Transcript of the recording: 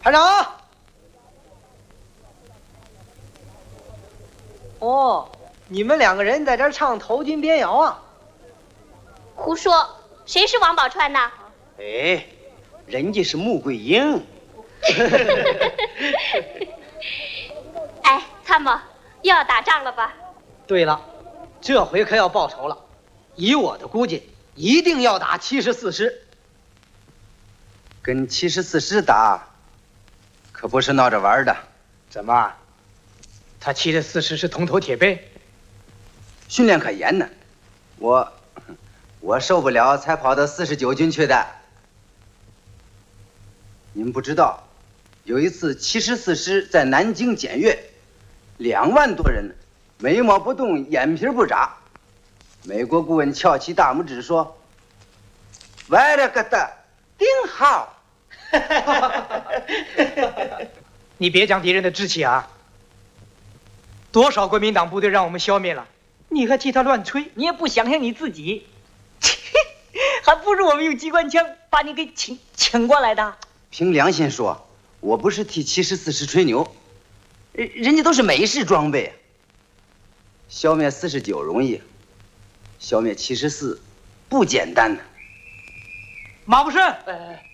排长。哦，你们2个人在这儿唱头军边谣啊？ 胡说，谁是王宝钏呢？ 哎，人家是穆桂英。 哎，参谋，又要打仗了吧？ 对了，这回可要报仇了。以我的估计，一定要打74师。 跟74师打，可不是闹着玩的。 怎么？他74师是铜头铁背， 训练可严呢。我受不了，才跑到49军去的。你们不知道，有一次74师在南京检阅，2万多人，眉毛不动，眼皮不眨。美国顾问翘起大拇指说：“歪了个的，顶好。” 你别讲敌人的志气啊！多少国民党部队让我们消灭了，你还替他乱吹？ 你也不想想你自己，还不如我们用机关枪把你给请过来的。 凭良心说，我不是替74师吹牛，人家都是美式装备，消灭49容易，消灭74不简单呢。 马步生，